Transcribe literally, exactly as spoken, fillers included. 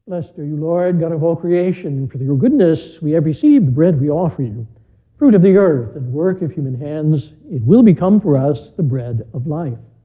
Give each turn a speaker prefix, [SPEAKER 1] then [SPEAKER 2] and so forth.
[SPEAKER 1] Blessed are you, Lord, God of all creation. For your goodness we have received the bread we offer you, fruit of the earth and work of human hands. It will become for us the bread of life.